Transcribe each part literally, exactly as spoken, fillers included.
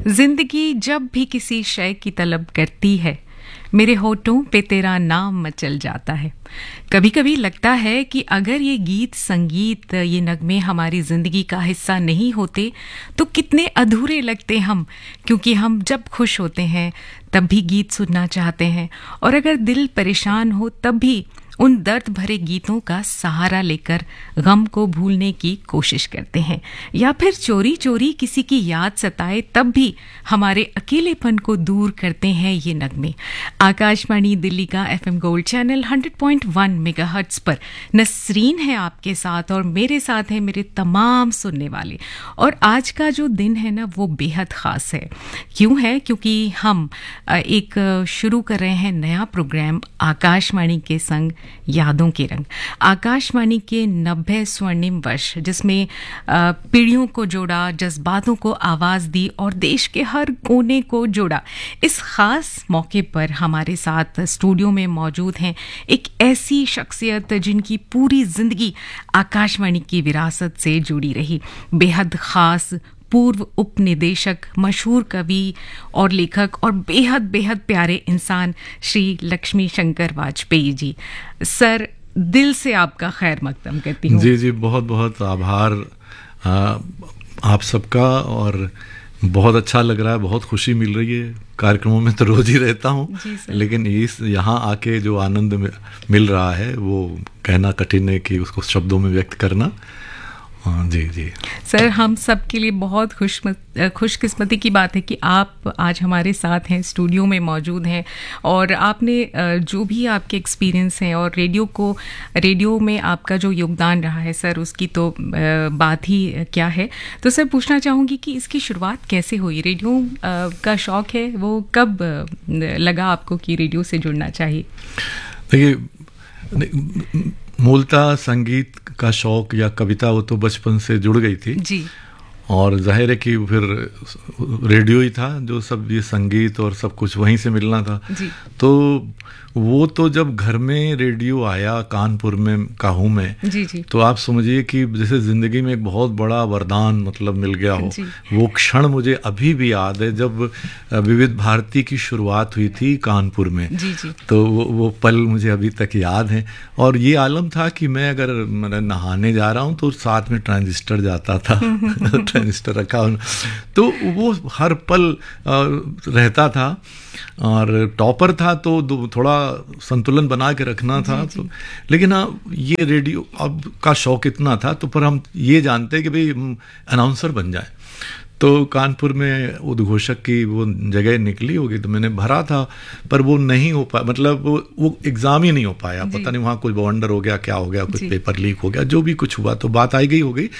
जिंदगी जब भी किसी शय की तलब करती है, मेरे होठों पे तेरा नाम मचल जाता है। कभी कभी लगता है कि अगर ये गीत संगीत ये नगमे हमारी ज़िंदगी का हिस्सा नहीं होते तो कितने अधूरे लगते हम, क्योंकि हम जब खुश होते हैं तब भी गीत सुनना चाहते हैं, और अगर दिल परेशान हो तब भी उन दर्द भरे गीतों का सहारा लेकर गम को भूलने की कोशिश करते हैं, या फिर चोरी चोरी किसी की याद सताए तब भी हमारे अकेलेपन को दूर करते हैं ये नगमे। आकाशवाणी दिल्ली का FM gold channel hundred point one megahertz पर नसरीन है आपके साथ, और मेरे साथ हैं मेरे तमाम सुनने वाले। और आज का जो दिन है ना, वो बेहद ख़ास है। क्यों है? क्योंकि हम एक शुरू कर रहे हैं नया प्रोग्राम आकाशवाणी के संग यादों के रंग। आकाशवाणी के नब्बे स्वर्णिम वर्ष, जिसमें पीढ़ियों को जोड़ा, जज्बातों को आवाज़ दी और देश के हर कोने को जोड़ा। इस खास मौके पर हमारे साथ स्टूडियो में मौजूद हैं एक ऐसी शख्सियत जिनकी पूरी जिंदगी आकाशवाणी की विरासत से जुड़ी रही। बेहद खास पूर्व उपनिदेशक, मशहूर कवि और लेखक और बेहद बेहद प्यारे इंसान श्री लक्ष्मी शंकर वाजपेयी जी। सर, दिल से आपका खैर मकदम करती हूँ। जी जी, बहुत बहुत आभार आ, आप सबका, और बहुत अच्छा लग रहा है, बहुत खुशी मिल रही है। कार्यक्रमों में तो रोज ही रहता हूँ, लेकिन इस यहाँ आके जो आनंद मिल रहा है वो कहना कठिन है कि उसको शब्दों में व्यक्त करना। जी जी सर, हम सब के लिए बहुत खुश खुशकिस्मती की बात है कि आप आज हमारे साथ हैं, स्टूडियो में मौजूद हैं, और आपने जो भी आपके एक्सपीरियंस हैं और रेडियो को रेडियो में आपका जो योगदान रहा है सर, उसकी तो बात ही क्या है। तो सर, पूछना चाहूँगी कि इसकी शुरुआत कैसे हुई? रेडियो का शौक़ है, वो कब लगा आपको कि रेडियो से जुड़ना चाहिए? देखिए, मूलतः संगीत का शौक या कविता वो तो बचपन से जुड़ गई थी जी। और जाहिर है कि फिर रेडियो ही था जो सब ये संगीत और सब कुछ वहीं से मिलना था जी। तो वो तो जब घर में रेडियो आया, कानपुर में का हूँ मैं जी जी। तो आप समझिए कि जैसे जिंदगी में एक बहुत बड़ा वरदान मतलब मिल गया हो। वो क्षण मुझे अभी भी याद है जब विविध भारती की शुरुआत हुई थी कानपुर में जी जी। तो वो, वो पल मुझे अभी तक याद है। और ये आलम था कि मैं अगर मैं नहाने जा रहा हूँ तो साथ में ट्रांजिस्टर जाता था ट्रांजिस्टर रखा, तो वो हर पल रहता था। और टॉपर था तो थोड़ा संतुलन बना के रखना था जी, तो, जी। लेकिन हाँ, ये रेडियो अब का शौक इतना था तो पर हम ये जानते कि भाई अनाउंसर बन जाए। तो कानपुर में उद्घोषक की वो जगह निकली होगी तो मैंने भरा था, पर वो नहीं हो पाया, मतलब वो वो एग्ज़ाम ही नहीं हो पाया। पता नहीं वहाँ कुछ बवंडर हो गया, क्या हो गया, कुछ पेपर लीक हो गया, जो भी कुछ हुआ, तो बात आई गई हो गई।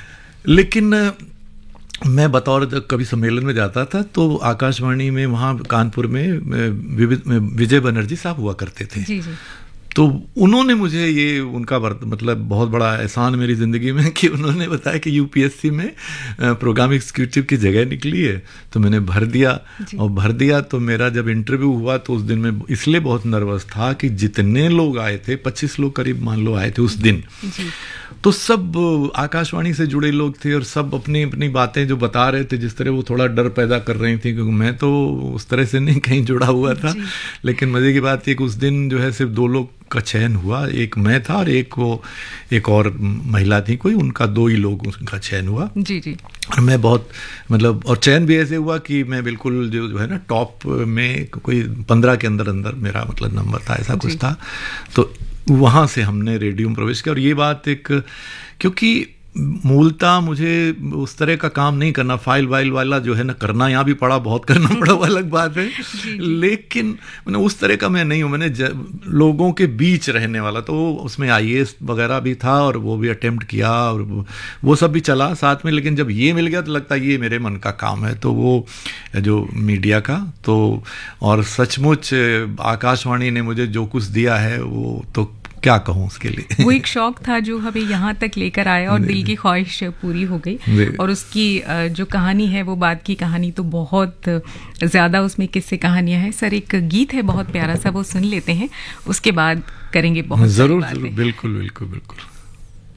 लेकिन मैं बतौर कभी सम्मेलन में जाता था तो आकाशवाणी में वहाँ कानपुर में विविध विजय बनर्जी साहब हुआ करते थे जी जी। तो उन्होंने मुझे ये उनका मतलब बहुत बड़ा एहसान मेरी ज़िंदगी में कि उन्होंने बताया कि यूपीएससी में प्रोग्राम एग्जीक्यूटिव की जगह निकली है, तो मैंने भर दिया। और भर दिया तो मेरा जब इंटरव्यू हुआ तो उस दिन मैं इसलिए बहुत नर्वस था कि जितने लोग आए थे, पच्चीस लोग करीब मान लो आए थे उस दिन, तो सब आकाशवाणी से जुड़े लोग थे और सब अपनी अपनी बातें जो बता रहे थे, जिस तरह वो थोड़ा डर पैदा कर रही थी, क्योंकि मैं तो उस तरह से नहीं कहीं जुड़ा हुआ था। लेकिन मज़े की बात थी कि उस दिन जो है सिर्फ दो लोग का चयन हुआ, एक मैं था और एक वो एक और महिला थी कोई, उनका दो ही लोग उनका चयन हुआ जी जी। और मैं बहुत मतलब, और चयन भी ऐसे हुआ कि मैं बिल्कुल जो जो है ना टॉप में कोई पंद्रह के अंदर अंदर मेरा मतलब नंबर था, ऐसा कुछ था। तो वहाँ से हमने रेडियो में प्रवेश किया। और ये बात एक, क्योंकि मूलतः मुझे उस तरह का काम नहीं करना, फाइल वाइल वाला जो है ना करना, यहाँ भी पड़ा, बहुत करना पड़ा, वो अलग बात है। लेकिन मैंने उस तरह का मैं नहीं हूँ, मैंने लोगों के बीच रहने वाला, तो उसमें आईएएस वगैरह भी था और वो भी अटेम्प्ट किया और वो, वो सब भी चला साथ में। लेकिन जब ये मिल गया तो लगता है ये मेरे मन का काम है, तो वो जो मीडिया का तो, और सचमुच आकाशवाणी ने मुझे जो कुछ दिया है वो तो क्या कहूँ उसके लिए। वो एक शौक था जो हमें यहाँ तक लेकर आया और दिल की ख्वाहिश पूरी हो गई। और उसकी जो कहानी है वो बात की कहानी तो बहुत ज़्यादा, उसमें किस्से कहानियाँ हैं। सर, एक गीत है बहुत प्यारा सा, वो सुन लेते हैं, उसके बाद करेंगे बहुत जरूर जरूर, बिल्कुल बिल्कुल बिल्कुल।